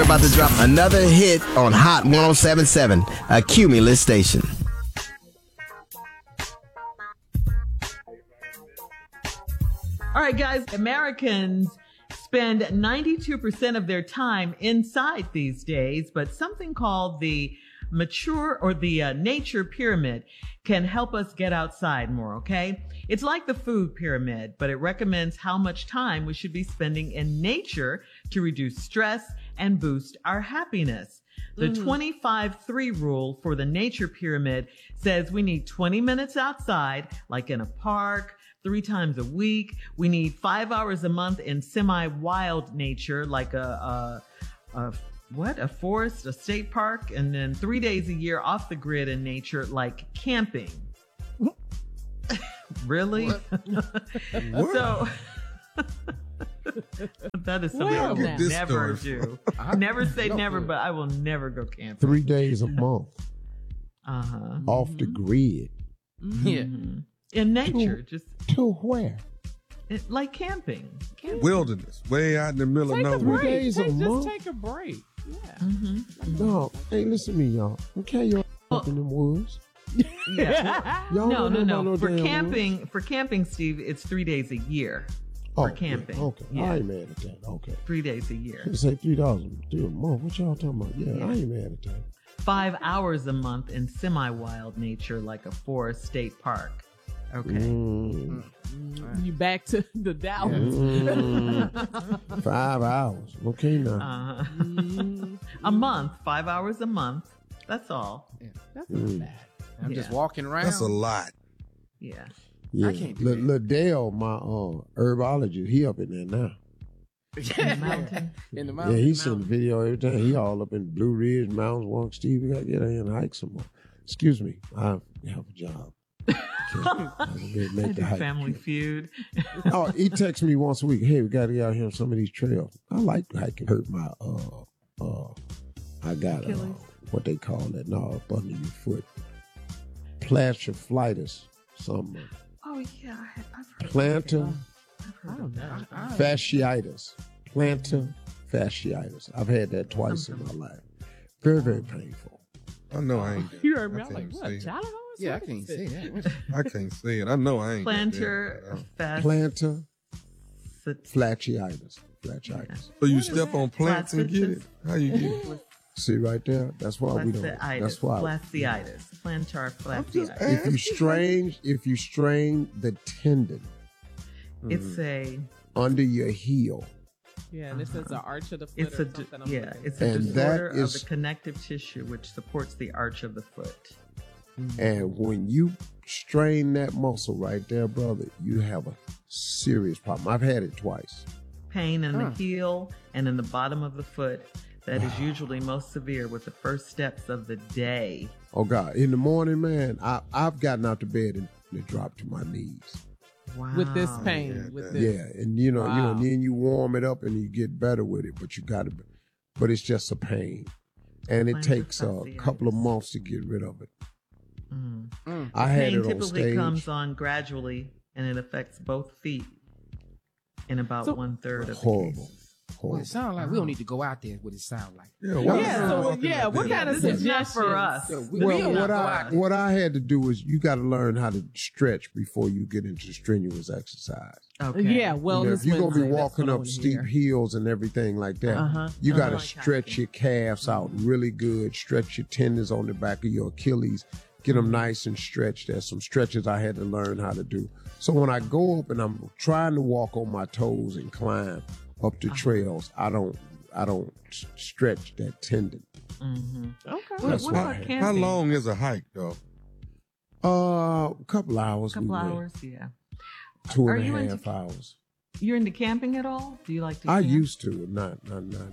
we're about to drop another hit on Hot 107.7, a Cumulus station. All right, guys, Americans spend 92% of their time inside these days, but something called the nature pyramid can help us get outside more, okay? It's like the food pyramid, but it recommends how much time we should be spending in nature to reduce stress and boost our happiness. The 25-3 rule for the nature pyramid says we need 20 minutes outside, like in a park, 3 times a week. We need 5 hours a month in semi-wild nature, like a forest, a state park, and then 3 days a year off the grid in nature, like camping. Really? So that is something I will never do. Never say never, but I will never go camping. 3 days a month. Off the grid. Yeah. In nature, to where? Like camping. Wilderness, way out in the middle of nowhere. 3 days a month. Just take a break. Yeah. No, hey, listen to me, y'all. Okay, y'all up in them woods. Yeah. Y'all No. For camping, Steve, it's 3 days a year. For camping. Yeah, okay. Yeah. I ain't mad at that. Okay. 3 days a year. You say $3 a month. What y'all talking about? Yeah, I ain't mad at that. 5 hours a month in semi-wild nature, like a forest state park. Okay. You back to the Dallas. 5 hours. Okay, now. A month, 5 hours a month. That's all. Yeah, that's not bad. I'm just walking around. That's a lot. Yeah. Yeah. I can't do that. Liddell, my herbologist, he up in there now. In the mountain. In the mountain. Yeah, he send a video every time. He all up in Blue Ridge Mountains. Walk, Steve, we got to get out here and hike some more. Excuse me, I have a job. Make the hike. Family Feud. Oh, he texts me once a week. Hey, we got to get out here on some of these trails. I like hiking. Hurt my I got what they call that? No, up under your foot. Plantar something. Oh yeah, I've heard Plantar I don't know. fasciitis. Plantar fasciitis. I've had that twice in my life. Very, very painful. I know I ain't. You heard me. I'm I like, can't what? say it. Child horse? Yeah, I can't say that. I can't say it. I know I ain't. Plantar Plantar fasciitis. So you step on plants and get it? How you get it? See right there? That's why we don't. That's why. Fasciitis. Plantar fasciitis. If you strain the tendon It's a under your heel. Yeah, and this is an arch of the foot. it's a disorder of the connective tissue which supports the arch of the foot. And when you strain that muscle right there, brother, you have a serious problem. I've had it twice. Pain in the heel and in the bottom of the foot that is usually most severe with the first steps of the day. Oh God! In the morning, man, I've gotten out to bed and it dropped to my knees. Wow. With this pain. And then you warm it up and you get better with it, but you got to. But it's just a pain, and it takes a couple of months to get rid of it. I had pain it on typically stage. comes on gradually, and it affects both feet in about 1/3 of the Horrible. cases. Well, it sounds like we don't need to go out there. What it sound like? What kind of This is not suggestions for us. What I had to do is you got to learn how to stretch before you get into strenuous exercise. Okay. Yeah, well, If you're gonna be walking up steep hills and everything like that, you got to stretch your calves out really good. Stretch your tendons on the back of your Achilles. Get them nice and stretched. There's some stretches I had to learn how to do. So when I go up and I'm trying to walk on my toes and climb up the trails, I don't stretch that tendon. Okay. That's what why. about camping? How long is a hike, though? A couple hours. Couple hours, yeah. 2.5 hours. You're into camping at all? Do you like to I camp? used to, not anymore.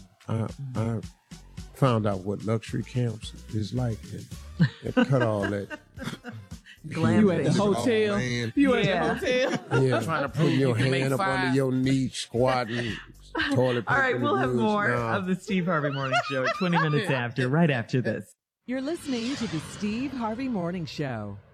I found out what luxury camps is like and cut all that. Glamping. You at the hotel. Man. You at the hotel. Yeah, Trying to put prove your you can make hand up fire. under your knee, squatting, toilet paper. All right, in the we'll have woods. more Nah. of the Steve Harvey Morning Show at 20 minutes after, right after this. You're listening to the Steve Harvey Morning Show.